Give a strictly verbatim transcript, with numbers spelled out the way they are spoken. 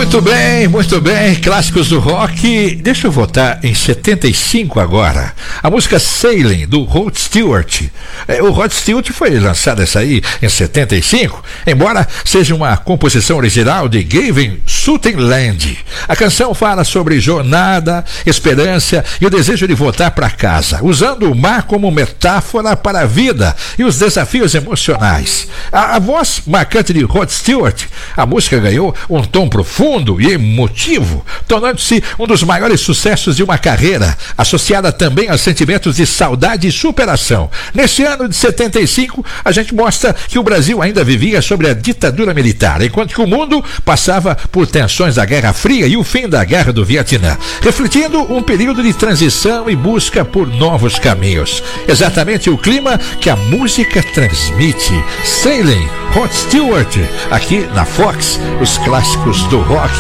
Muito bem, muito bem, clássicos do rock. Deixa eu voltar em setenta e cinco agora. A música Sailing, do Rod Stewart. É, o Rod Stewart foi lançado essa aí em setenta e cinco, embora seja uma composição original de Gavin Sutherland. A canção fala sobre jornada, esperança e o desejo de voltar para casa, usando o mar como metáfora para a vida e os desafios emocionais. A, a voz marcante de Rod Stewart, a música ganhou um tom profundo e emotivo, tornando-se um dos maiores sucessos de uma carreira, associada também a sentimentos de saudade e superação. Nesse ano de setenta e cinco, a gente mostra que o Brasil ainda vivia sobre a ditadura militar, enquanto que o mundo passava por tensões da Guerra Fria e o fim da Guerra do Vietnã, refletindo um período de transição e busca por novos caminhos. Exatamente o clima que a música transmite. Sailing, Rod Stewart, aqui na Fox, os clássicos do rock.